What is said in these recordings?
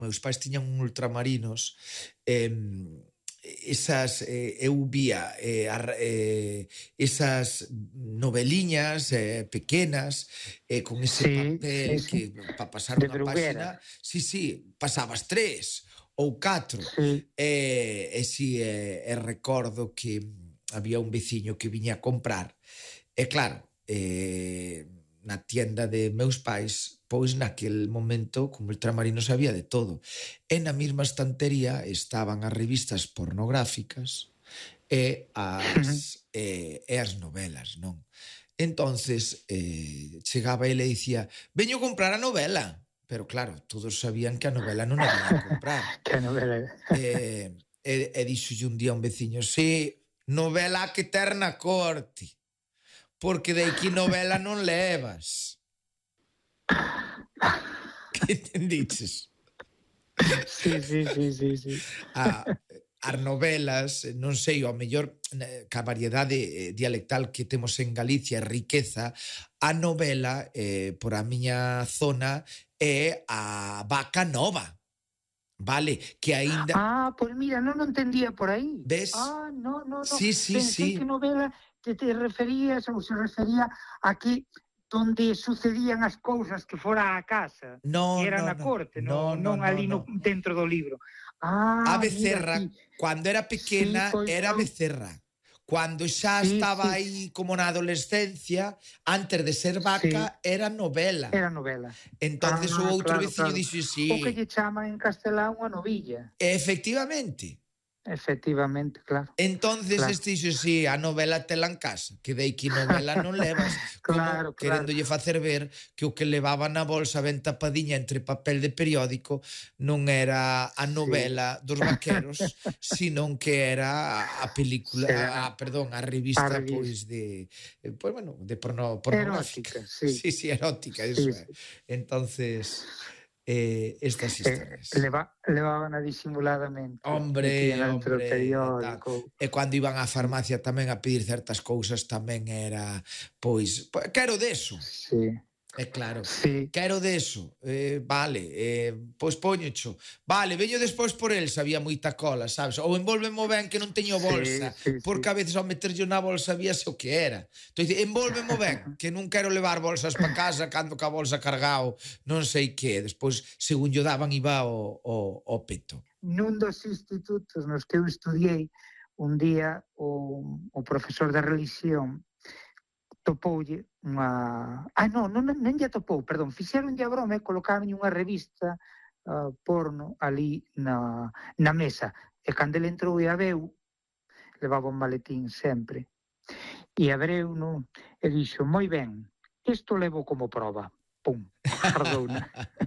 meus pais tiñan un ultramarinos, eu vía esas noveliñas pequenas, con ese Sí, sí, papel sí. que para pasar De unha páxina, Bruguera. sí, pasabas 3 ou 4, Sí. recordo que había un veciño que viña a comprar, e claro, na tienda de meus pais, pois naquel momento, como ultramarinos había de todo. E na mesma estantería estaban as revistas pornográficas e as novelas, non? Entonces, chegaba ele e dicía, veño comprar a novela. Pero claro, todos sabían que a novela non a viña a comprar. Que novela. E dixolle un día un veciño, sí, novela a que ter na corte, porque de aquí novela non levas. Que entendiches? Sí, sí, sí, sí, sí. As novelas, non sei, ao mellor ca variedade dialectal que temos en Galicia e riqueza, a novela, por a miña zona, é a vaca nova, vale? Que aínda... Pois mira, non o entendía por aí. Ves? No. Sí, sí, Pensei que sí. novela te referías ou se refería aquí donde sucedían as cousas que fora a casa, que No, era no, na no. corte, No, no, non no, ali no. dentro do libro. A Mira aquí. becerra, cando era Sí, pequena, pois era non. becerra. Cando xa Sí, estaba sí, aí como na adolescencia, antes de ser sí, vaca, era novela. era novela. Entonces o outro Claro, veciño claro. dixo, O que sí, lle chaman en castelán unha novilla. efectivamente. Efectivamente, claro. Entonces Claro. este dixo, sí, a novela tela en casa, que dei que novela non levas, como Claro. queréndolle facer ver que o que levaba na bolsa ben tapadiña entre papel de periódico non era a Sí. novela dos vaqueros, senón que era a película, Será perdón, a a revista, revista. pois de, pois bueno, de pornográfica. Erótica, sí. Sí, erótica, Sí, eso é. sí. Entonces, estas historias. Levaban disimuladamente, metían dentro do Tal. periódico. E cando iban á Sí, farmacia tamén a pedir certas cousas tamén era, pois, quero deso. sí, E claro, sí, quero deso, vale, pois póñocho. Vale, veño despois por el, sabía moita cola, sabes? Ou envólvemo ben que non teño sí, bolsa, sí, sí. porque a veces ao meterlle na bolsa víase o que era. Entón, envólvemo ben, que non quero levar bolsas pa casa cando ca bolsa cargao, non sei que. Despois, según yo daban, iba ao peto. Nun dos institutos nos que eu estudiei, un día o profesor de religión topoulle unha... non lle topou, perdón, fixeronlle a broma e colocaronlle unha revista porno ali na mesa. E cando ele entrou e a veu, levaba un maletín sempre. E a breu, non? E dixo, moi ben, isto levo como prova. Pum, jardouna.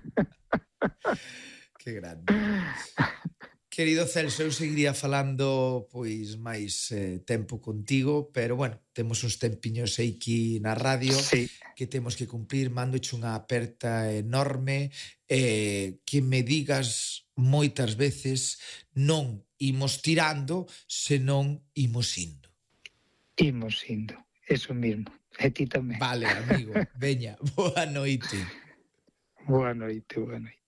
Que grande. Querido Celso, eu seguiría falando pois máis tempo contigo, pero bueno, temos uns tempiños aquí na radio Sí. que temos que cumplir. Mandoche unha aperta enorme, que me digas moitas veces non imos tirando, senón imos indo. Imos indo, eso mismo. E ti tamén. Vale, amigo, veña, boa noite. Boa noite, boa noite.